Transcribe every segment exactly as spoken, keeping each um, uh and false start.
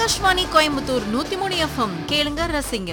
ஆகாஷ்வாணி கோயம்புத்தூர் நூத்தி மூணு எஃப்எம் கேளுங்க ரசிங்க.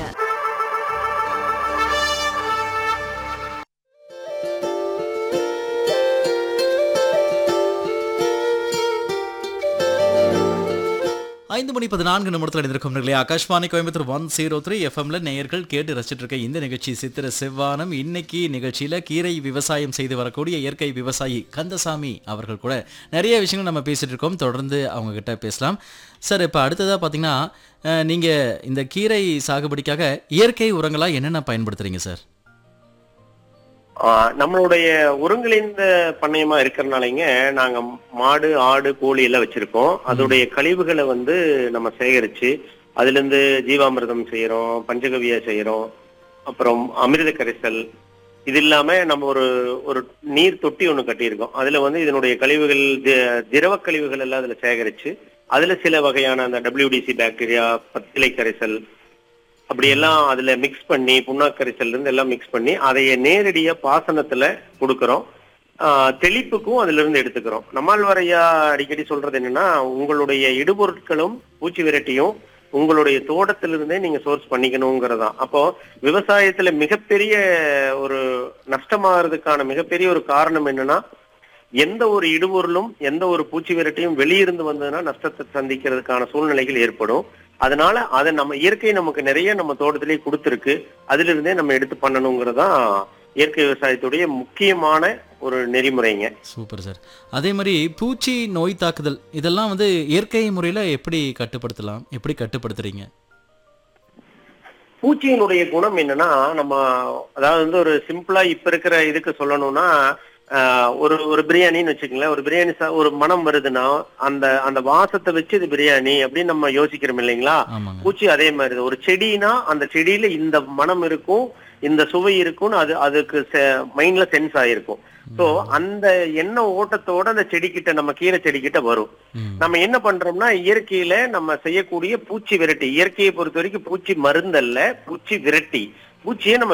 ஐந்து மணி பதினான்கு நிமிடத்தில் இருந்திருக்கும் இல்லையா? Akashvani Coimbatore one zero three எஃப்எம்ல நேயர்கள் கேட்டு ரசிச்சுட்டு இருக்க இந்த நிகழ்ச்சி சித்திர செவ்வானம். இன்னைக்கு நிகழ்ச்சியில கீரை விவசாயம் செய்து வரக்கூடிய இயற்கை விவசாயி கந்தசாமி அவர்கள் கூட நிறைய விஷயங்கள் நம்ம பேசிட்டு இருக்கோம். தொடர்ந்து அவங்க கிட்ட பேசலாம். சார், இப்போ அடுத்ததா பார்த்தீங்கன்னா நீங்க இந்த கீரை சாகுபடிக்காக இயற்கை உரங்களா என்னென்ன பயன்படுத்துறீங்க சார்? நம்மளுடைய ஒருங்கிணைந்த பண்ணையமா இருக்கிறனாலங்க நாங்க மாடு, ஆடு, கோழி எல்லாம் வச்சிருக்கோம். அதோடைய கழிவுகளை வந்து நம்ம சேகரிச்சு அதுல இருந்து ஜீவாமிர்தம் செய்யறோம், பஞ்சகவியா செய்யறோம், அப்புறம் அமிர்த கரைசல். இது இல்லாம நம்ம ஒரு ஒரு நீர் தொட்டி ஒண்ணு கட்டியிருக்கோம். அதுல வந்து இதனுடைய கழிவுகள், திரவ கழிவுகள் எல்லாம் அதுல சேகரிச்சு அதுல சில வகையான அந்த டபிள்யூடிசி பாக்டீரியா, பத்திலை கரைசல் அப்படி எல்லாம் அதுல மிக்ஸ் பண்ணி, புண்ணாக்கரைசல் இருந்து எல்லாம் மிக்ஸ் பண்ணி அதைய நேரடியா பாசனத்துல கொடுக்கறோம். ஆஹ் தெளிப்புக்கும் அதுல இருந்து எடுத்துக்கிறோம். நம்மாழ்வாரையா அடிக்கடி சொல்றது என்னன்னா, உங்களுடைய இடுபொருட்களும் பூச்சி விரட்டியும் உங்களுடைய தோட்டத்திலிருந்தே நீங்க சோர்ஸ் பண்ணிக்கணுங்கிறதான். அப்போ விவசாயத்துல மிகப்பெரிய ஒரு நஷ்டமாகிறதுக்கான மிகப்பெரிய ஒரு காரணம் என்னன்னா, எந்த ஒரு இடுபொருளும் எந்த ஒரு பூச்சி விரட்டியும் வெளியிருந்து வந்ததுன்னா நஷ்டத்தை சந்திக்கிறதுக்கான சூழ்நிலைகள் ஏற்படும். அதனால அதை நம்ம இயற்கை நமக்கு நிறைய நம்ம தோட்டத்திலேயே கொடுத்துருக்கு. அதுல இருந்தே நம்ம எடுத்து பண்ணணுங்கிறதான் இயற்கை விவசாயத்துடைய முக்கியமான ஒரு நெறிமுறைங்க. Super sir. அதே மாதிரி பூச்சி நோய் தாக்குதல் இதெல்லாம் வந்து இயற்கை முறையில எப்படி கட்டுப்படுத்தலாம், எப்படி கட்டுப்படுத்துறீங்க? பூச்சியினுடைய குணம் என்னன்னா, நம்ம அதாவது வந்து ஒரு சிம்பிளா இப்ப இருக்கிற இதுக்கு சொல்லணும்னா, ஒரு ஒரு பிரியாணின்னு வச்சுக்கங்களேன். ஒரு பிரியாணி ஒரு மனம் வருதுன்னா அந்த அந்த வாசத்தை வச்சு இது பிரியாணி அப்படின்னு நம்ம யோசிக்கிறோம் இல்லைங்களா? பூச்சி அதே மாதிரி. ஒரு செடினா அந்த செடியில இந்த மனம் இருக்கும், இந்த சுவை இருக்கும்னு அது அதுக்கு மைண்ட்ல சென்ஸ் ஆயிருக்கும். சோ அந்த எண்ணெய் ஓட்டத்தோட அந்த செடி கிட்ட, நம்ம கீரை செடி கிட்ட வரும். நம்ம என்ன பண்றோம்னா, இயற்கையில நம்ம செய்யக்கூடிய பூச்சி விரட்டி, இயற்கையை பொறுத்த வரைக்கும் பூச்சி மருந்தல்ல, பூச்சி விரட்டி. பூச்சியை நம்ம